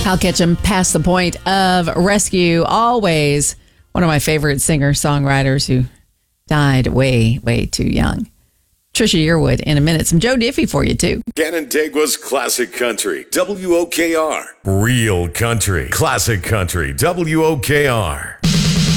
Hal Ketchum past the point of rescue. Always one of my favorite singer-songwriters who died way, way too young. Trisha Yearwood in a minute. Some Joe Diffie for you, too. Canandaigua's Classic Country, WOKR. Real country, classic country, WOKR.